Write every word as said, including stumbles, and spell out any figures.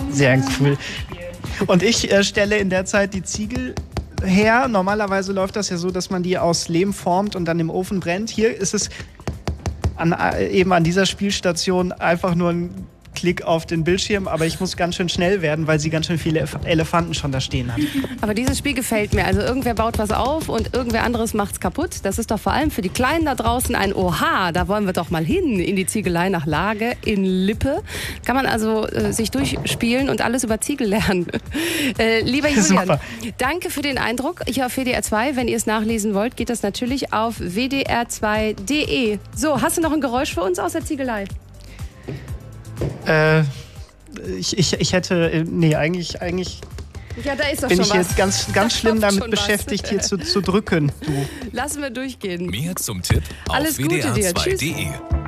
Sehr cool. Und ich äh, stelle in der Zeit die Ziegel her. Normalerweise läuft das ja so, dass man die aus Lehm formt und dann im Ofen brennt. Hier ist es an, eben an dieser Spielstation einfach nur ein Klick auf den Bildschirm, aber ich muss ganz schön schnell werden, weil sie ganz schön viele Elefanten schon da stehen hat. Aber dieses Spiel gefällt mir. Also irgendwer baut was auf und irgendwer anderes macht's kaputt. Das ist doch vor allem für die Kleinen da draußen ein Oha, da wollen wir doch mal hin, in die Ziegelei nach Lage in Lippe. Kann man also äh, sich durchspielen und alles über Ziegel lernen. Äh, lieber Julian, Super. Danke für den Eindruck. Hier auf W D R zwei, wenn ihr es nachlesen wollt, geht das natürlich auf w d r zwei punkt d e. So, hast du noch ein Geräusch für uns aus der Ziegelei? Äh, ich, ich, ich hätte, nee, eigentlich, eigentlich ja, da ist doch bin schon ich was. jetzt ganz, ganz schlimm damit beschäftigt, hier zu, zu drücken. Du. Lassen wir durchgehen. Mehr zum Tipp auf Alles w d r zwei punkt d e. Gute dir. Tschüss.